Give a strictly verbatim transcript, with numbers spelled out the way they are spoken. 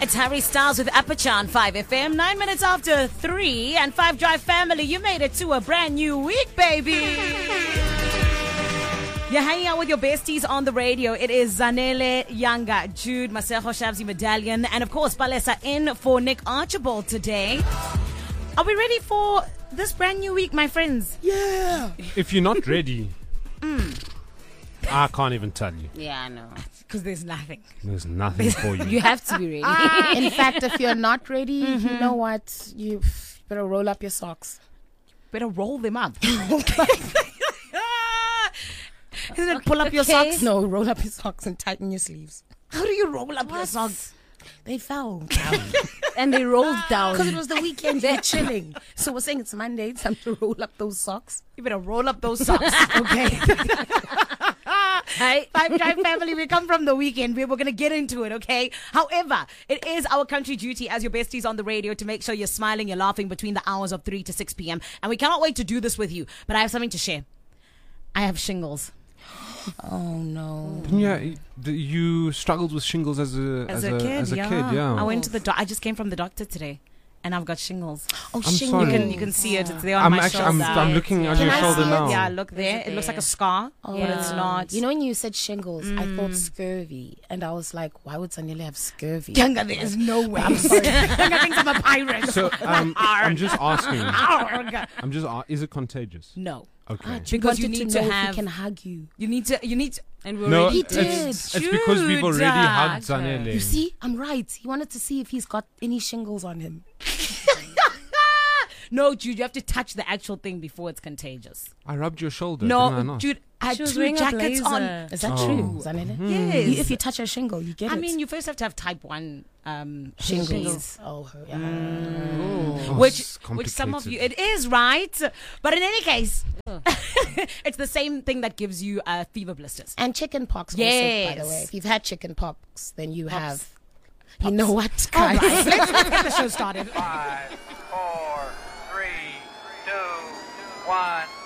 It's Harry Styles with Aperture on five F M. Nine minutes after three, and Five Drive family, you made it to a brand new week, baby. You're hanging out with your besties on the radio. It is Zanele, Yanga, Jude, Masejo, Shabzi, Medallion, and of course, Palesa in for Nick Archibald today. Are we ready for this brand new week, my friends? Yeah. If you're not ready, mm. I can't even tell you. Yeah, I know. Because there's nothing. There's nothing for you. You have to be ready. In fact, if you're not ready, mm-hmm. you know what? You better roll up your socks. Better roll them up. Isn't it pull up your okay. socks? No, roll up your socks and tighten your sleeves. How do you roll up what? your socks? They fell down. And they rolled down. Because it was the weekend, they're chilling. So we're saying it's Monday, it's time to roll up those socks. You better roll up those socks, okay? Hey, Five Drive family, we come from the weekend. We We're going to get into it, okay? However, it is our country duty as your besties on the radio to make sure you're smiling, you're laughing between the hours of three to six p.m. And we cannot wait to do this with you. But I have something to share. I have shingles. Oh no! Yeah, you struggled with shingles as a as, as a, a kid. As a yeah. kid, yeah. I went to the. Do- I just came from the doctor today, and I've got shingles. Oh, I'm shingles! sorry. You can you can see it. It's there on I'm my actually, shoulder. I'm, I'm looking yeah. on your Can I shoulder see it? now. Yeah, look there. It looks like a scar, oh, but it's not. You know, when you said shingles, mm. I thought scurvy, and I was like, why would Zanele have scurvy? Younger, there is no way. I'm sorry. Younger thinks I'm a pirate. So um, I'm just asking. I'm just. Uh, is it contagious? No. Okay. Because you need to, to know have. If he can hug you. You need to. You need to. And we no, already it's, did. it's because we've already hugged Zanele. You see, I'm right. He wanted to see if he's got any shingles on him. No, Jude, you have to touch the actual thing before it's contagious. I rubbed your shoulder. No, didn't I not? Jude, I had She was two wearing a jackets on. blazer. Is that Oh. true, Zanele? Hmm. Yes. You- If you touch a shingle, you get I it. mean, you first have to have type one um, shingles. shingles. Oh, yeah. Oh, Which, it's which some of you, complicated. it is, right? But in any case, it's the same thing that gives you uh, fever blisters. And chicken pox also, Yes. by the way. If you've had chicken pox, then you Pox. have, you know what, All guys? right, let's, let's get the show started. Five, four, three, two, one.